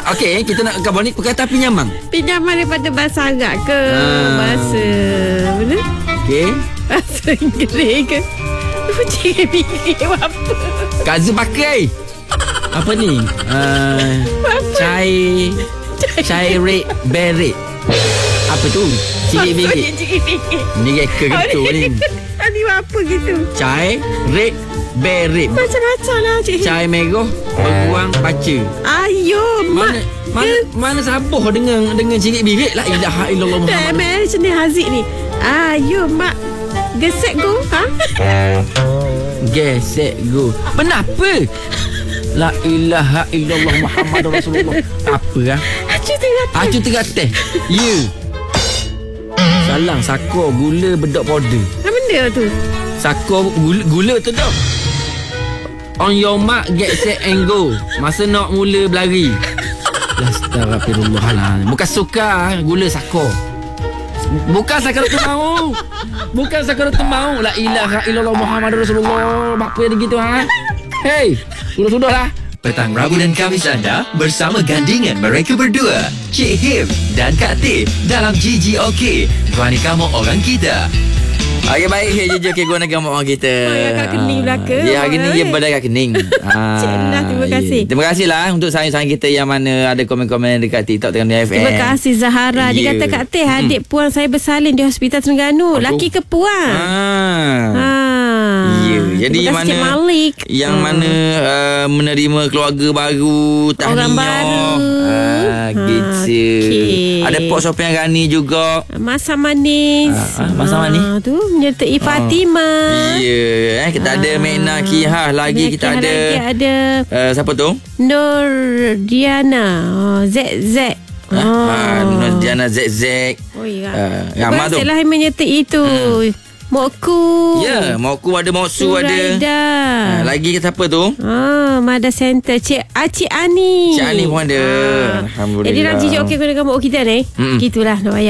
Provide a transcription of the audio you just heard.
Okey, kita nak kabar ni perkataan pinjaman. Pinjaman daripada bahasa Arab ke bahasa mana? Okey. Bahasa Inggeris ke? Cikgu fikir apa? Kazu pakai. Apa ni? Chai red beret. Apa tu? Cikgu fikir. Ni reka gitu ni. Tadi apa gitu? Chai red beret. Macam-macam lah Cik. Chai merah beruang baca. Ayo, Mana sabuh dengan cikgu birik. La ilaha illallah Muhammad. macam ni Haziq ni. Ayo, mak. Gesek go. Ha? Gesek go. Kenapa? La ilaha illallah Muhammad Rasulullah. Apa lah? Acu teratai. Ya. Salang sako gula bedok powder. Apa benda tu? Sako gula tu dah. On your mark, get set and go. Masa nak mula berlari. Astagfirullahaladzim. Bukan suka gula sako. Bukan sakaratul maut. Bukan sakaratul maut. La ilaha illallah Muhammad Rasulullah. Apa yang gitu ha? Hey, sudah lah. Petang Rabu dan Khamis anda bersama gandingan mereka berdua, Cik Him dan Kak Teh dalam GGOK. Guani kamu orang kita. Okey, baik. Okey, gua nak gambar orang kita. Ya, kat kening belaka. Ya, hari ni dia berdekat kening. Cik Nah, terima kasih. Terima kasihlah untuk sayang-sayang kita yang mana ada komen-komen dekat TikTok dengan FM. Terima kasih Zahara. Dia kata, Kak Teh, adik puan saya bersalin di Hospital Terengganu. Laki ke puan? Ya, jadi yang mana yang mana menerima keluarga baru, tahniah. Orang baru. Gitu. Okay. Ada Pok Sofian Rani juga. Masa manis. Masa manis. Tu menyertai Fatimah. Ya, kita ada Mena Kihah lagi, kita ada. Lagi ada siapa tu? Nur Diana. ZZ. Nur Diana ZZ. Oh ya. Ramah tu. Lah yang menyertai itu. Mokku. Ya, Mokku ada, Moksu ada. Lagi siapa tu? Mada Center. Cik Ani. Cik Ani pun ada. Alhamdulillah. Jadi nak jijik okey dengan Mok kita ni. Gitulah nak